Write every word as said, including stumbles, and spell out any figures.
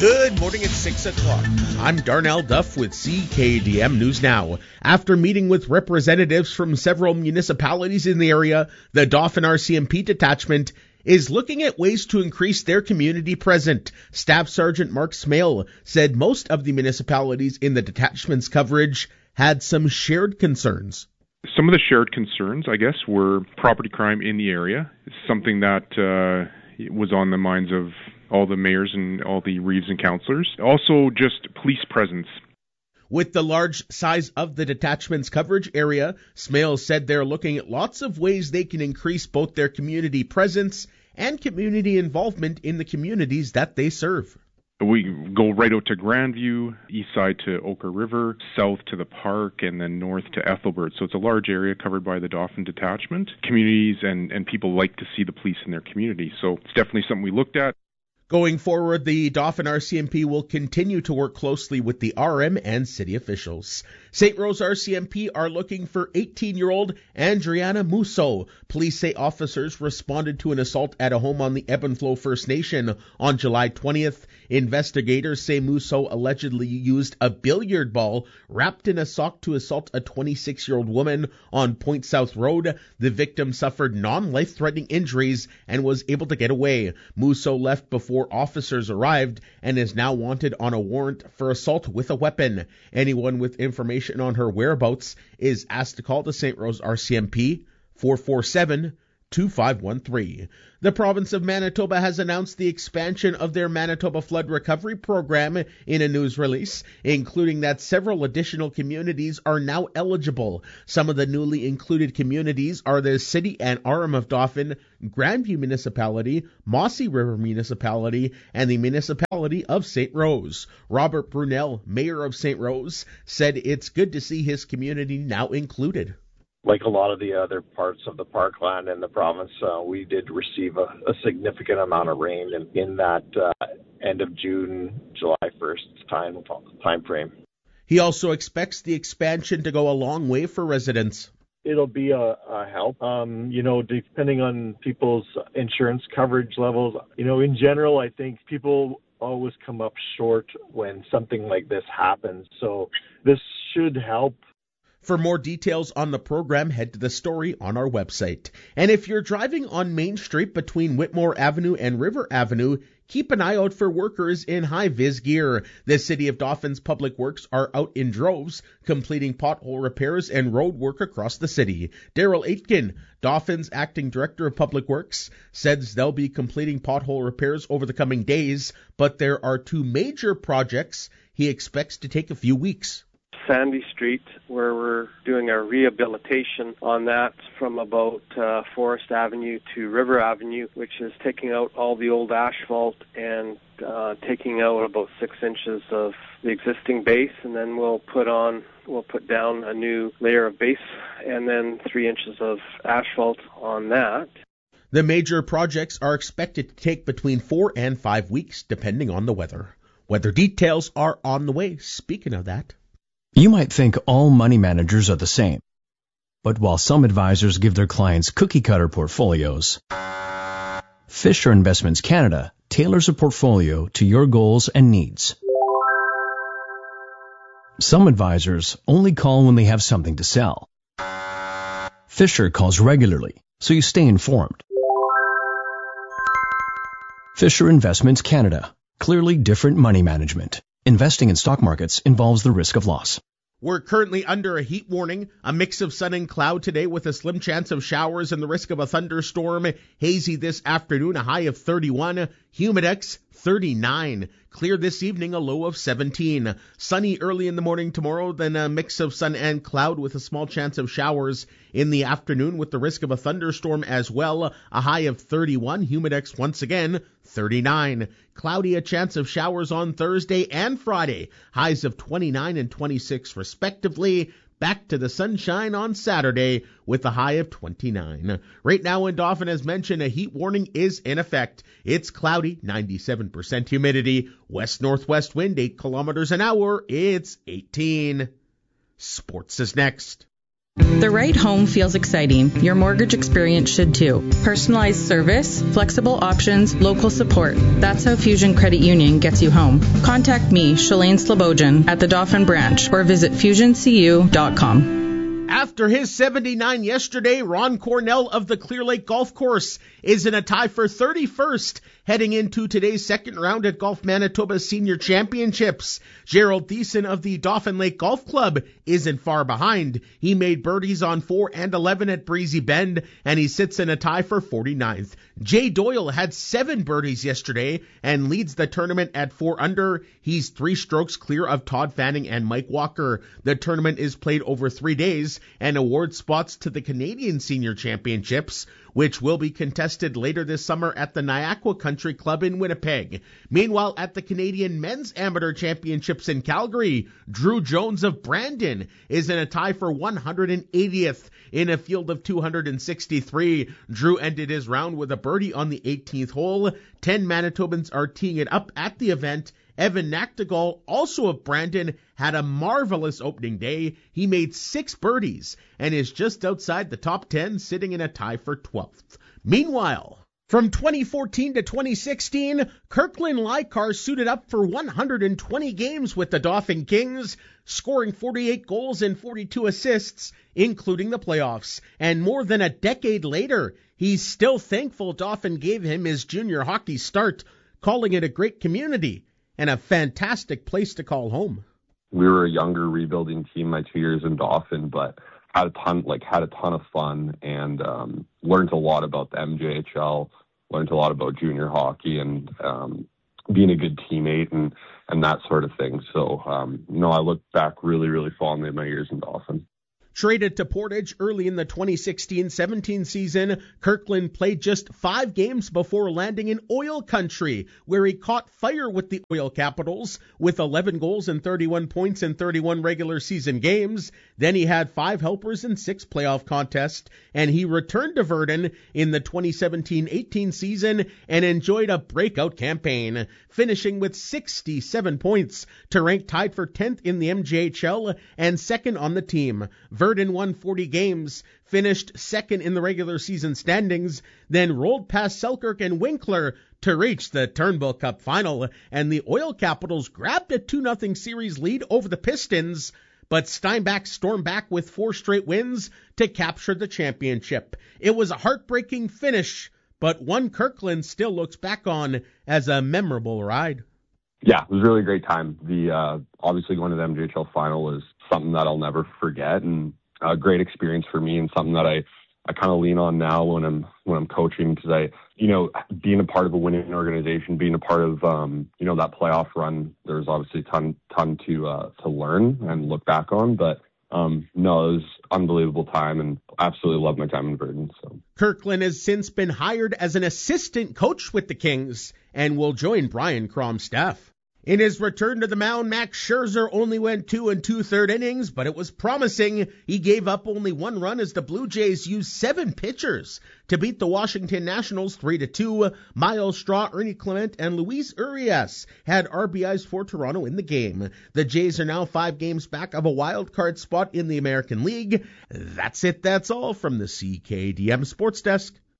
Good morning at six o'clock. I'm Darnell Duff with C K D M News Now. After meeting with representatives from several municipalities in the area, the Dauphin R C M P detachment is looking at ways to increase their community presence. Staff Sergeant Mark Smale said most of the municipalities in the detachment's coverage had some shared concerns. Some of the shared concerns, I guess, were property crime in the area, something that uh, was on the minds of all the mayors and all the reeves and councillors. Also, just police presence. With the large size of the detachment's coverage area, Smale said they're looking at lots of ways they can increase both their community presence and community involvement in the communities that they serve. We go right out to Grandview, east side to Oka River, south to the park, and then north to Ethelbert. So it's a large area covered by the Dauphin detachment. Communities and, and people like to see the police in their community. So it's definitely something we looked at. Going forward, the Dauphin R C M P will continue to work closely with the R M and city officials. Saint Rose R C M P are looking for eighteen-year-old Andriana Musso. Police say officers responded to an assault at a home on the Ebb and Flow First Nation on July twentieth. Investigators say Musso allegedly used a billiard ball wrapped in a sock to assault a twenty-six-year-old woman on Point South Road. The victim suffered non-life-threatening injuries and was able to get away. Musso left before officers arrived and is now wanted on a warrant for assault with a weapon. Anyone with information on her whereabouts is asked to call the Saint Rose R C M P four four seven, two five one three. The province of Manitoba has announced the expansion of their Manitoba Flood Recovery Program in a news release, including that several additional communities are now eligible. Some of the newly included communities are the City and Arm of Dauphin, Grandview Municipality, Mossy River Municipality, and the Municipality of Saint Rose. Robert Brunel, Mayor of Saint Rose, said it's good to see his community now included. Like a lot of the other parts of the parkland in the province, uh, we did receive a, a significant amount of rain in, in that uh, end of June, July first time, time frame. He also expects the expansion to go a long way for residents. It'll be a, a help, um, you know, depending on people's insurance coverage levels. You know, in general, I think people always come up short when something like this happens. So this should help. For more details on the program, head to the story on our website. And if you're driving on Main Street between Whitmore Avenue and River Avenue, keep an eye out for workers in high-vis gear. The City of Dauphins Public Works are out in droves, completing pothole repairs and road work across the city. Daryl Aitken, Dauphins Acting Director of Public Works, says they'll be completing pothole repairs over the coming days, but there are two major projects he expects to take a few weeks. Sandy Street, where we're doing a rehabilitation on that from about uh, Forest Avenue to River Avenue, which is taking out all the old asphalt and uh, taking out about six inches of the existing base, and then we'll put on, we'll put down a new layer of base and then three inches of asphalt on that. The major projects are expected to take between four and five weeks, depending on the weather. Weather details are on the way. Speaking of that, you might think all money managers are the same. But while some advisors give their clients cookie-cutter portfolios, Fisher Investments Canada tailors a portfolio to your goals and needs. Some advisors only call when they have something to sell. Fisher calls regularly, so you stay informed. Fisher Investments Canada. Clearly different money management. Investing in stock markets involves the risk of loss. We're currently under a heat warning, a mix of sun and cloud today with a slim chance of showers and the risk of a thunderstorm. Hazy this afternoon, a high of thirty-one. Humidex, thirty-nine. Clear this evening, a low of seventeen. Sunny early in the morning tomorrow, then a mix of sun and cloud with a small chance of showers in the afternoon with the risk of a thunderstorm as well. A high of thirty-one. Humidex once again, thirty-nine. Cloudy, a chance of showers on Thursday and Friday. Highs of twenty-nine and twenty-six respectively. Back to the sunshine on Saturday with a high of twenty-nine. Right now in Dauphin, as mentioned, a heat warning is in effect. It's cloudy, ninety-seven percent humidity, west-northwest wind, eight kilometers an hour. It's eighteen. Sports is next. The right home feels exciting. Your mortgage experience should too. Personalized service, flexible options, local support. That's how Fusion Credit Union gets you home. Contact me, Shalane Slobodjan, at the Dauphin branch or visit fusion c u dot com. After his seventy-nine yesterday, Ron Cornell of the Clear Lake Golf Course is in a tie for thirty-first heading into today's second round at Golf Manitoba Senior Championships. Gerald Thiessen of the Dauphin Lake Golf Club isn't far behind. He made birdies on four and eleven at Breezy Bend, and he sits in a tie for forty-ninth. Jay Doyle had seven birdies yesterday and leads the tournament at four under. He's three strokes clear of Todd Fanning and Mike Walker. The tournament is played over three days and awards spots to the Canadian Senior Championships, which will be contested later this summer at the Niaqua Country Club in Winnipeg. Meanwhile, at the Canadian Men's Amateur Championships in Calgary, Drew Jones of Brandon is in a tie for one hundred eightieth in a field of two hundred sixty-three. Drew ended his round with a birdie on the eighteenth hole. Ten Manitobans are teeing it up at the event. Evan Nachtigal, also of Brandon, had a marvelous opening day. He made six birdies and is just outside the top ten, sitting in a tie for twelfth. Meanwhile, from twenty fourteen to twenty sixteen, Kirkland Lykar suited up for one hundred twenty games with the Dauphin Kings, scoring forty-eight goals and forty-two assists, including the playoffs. And more than a decade later, he's still thankful Dauphin gave him his junior hockey start, calling it a great community and a fantastic place to call home. We were a younger rebuilding team my two years in Dauphin, but had a ton, like had a ton of fun and um, learned a lot about the M J H L, learned a lot about junior hockey and um, being a good teammate and, and that sort of thing. So, um, you know, I look back really, really fondly at my years in Dauphin. Traded to Portage early in the twenty sixteen seventeen season, Kirkland played just five games before landing in Oil Country, where he caught fire with the Oil Capitals with eleven goals and thirty-one points in thirty-one regular season games. Then he had five helpers in six playoff contests, and he returned to Virden in the twenty seventeen eighteen season and enjoyed a breakout campaign, finishing with sixty-seven points to rank tied for tenth in the M J H L and second on the team. Virden won forty games, finished second in the regular season standings, then rolled past Selkirk and Winkler to reach the Turnbull Cup final, and the Oil Capitals grabbed a two nothing series lead over the Pistons, but Steinbach stormed back with four straight wins to capture the championship. It was a heartbreaking finish, but one Kirkland still looks back on as a memorable ride. Yeah, it was a really great time. The uh, obviously going to the M J H L final is something that I'll never forget, and a great experience for me, and something that I, I kind of lean on now when I'm when I'm coaching, because I, you know, being a part of a winning organization, being a part of um, you know, that playoff run, there's obviously a ton ton to uh, to learn and look back on, but. Um, no, it was unbelievable time and absolutely loved my time in Virden. So. Kirkland has since been hired as an assistant coach with the Kings and will join Brian Crom's staff. In his return to the mound, Max Scherzer only went two and two-third innings, but it was promising. He gave up only one run as the Blue Jays used seven pitchers to beat the Washington Nationals three to two. Miles Straw, Ernie Clement, and Luis Urias had R B Is for Toronto in the game. The Jays are now five games back of a wild card spot in the American League. That's it. That's all from the C K D M Sports Desk.